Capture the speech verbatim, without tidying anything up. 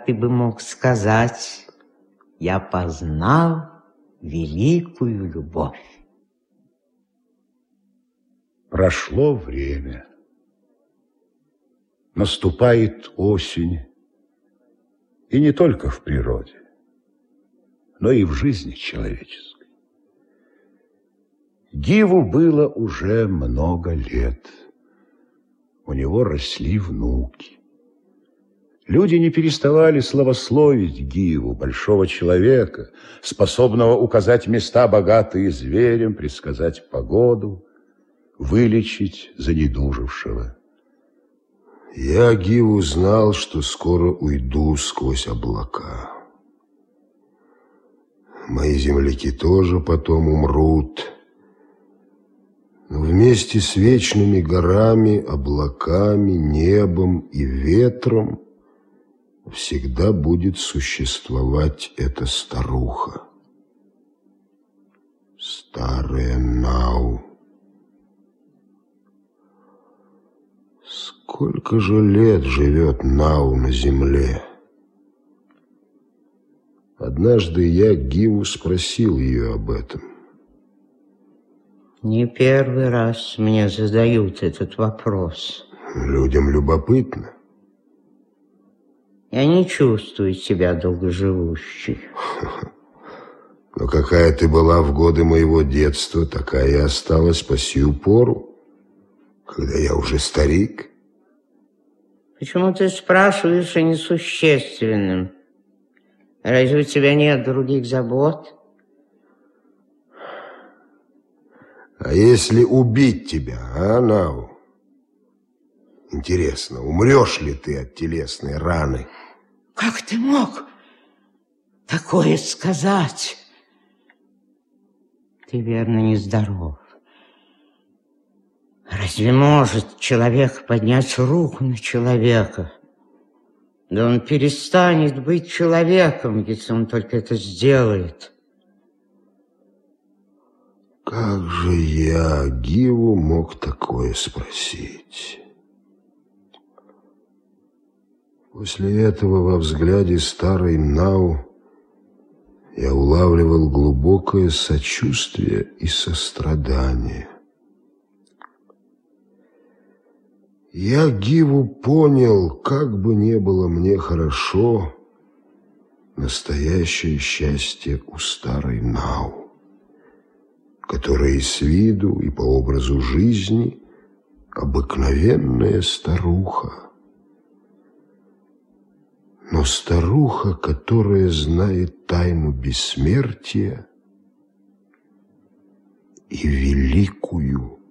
ты бы мог сказать: я познал великую любовь. Прошло время. Наступает осень. И не только в природе, но и в жизни человеческой. Гиву было уже много лет. У него росли внуки. Люди не переставали славословить Гиву, большого человека, способного указать места, богатые зверем, предсказать погоду, вылечить занедужившего. Я, Гиву, знал, что скоро уйду сквозь облака. Мои земляки тоже потом умрут. Но вместе с вечными горами, облаками, небом и ветром всегда будет существовать эта старуха. Старая Нау. Сколько же лет живет Нау на земле? Однажды я, Гиву, спросил ее об этом. Не первый раз мне задают этот вопрос. Людям любопытно. Я не чувствую себя долгоживущей. Но какая ты была в годы моего детства, такая и осталась по сию пору, когда я уже старик. Почему ты спрашиваешь о несущественном? Разве у тебя нет других забот? А если убить тебя, а, Нау? Интересно, умрешь ли ты от телесной раны? Как ты мог такое сказать? Ты, верно, нездоров. Разве может человек поднять руку на человека? Да он перестанет быть человеком, если он только это сделает. Как же я, Гиву, мог такое спросить? После этого во взгляде старой Нау я улавливал глубокое сочувствие и сострадание. Я, Гиву, понял, как бы не было мне хорошо, настоящее счастье у старой Нау, которая и с виду, и по образу жизни обыкновенная старуха. Но старуха, которая знает тайну бессмертия и великую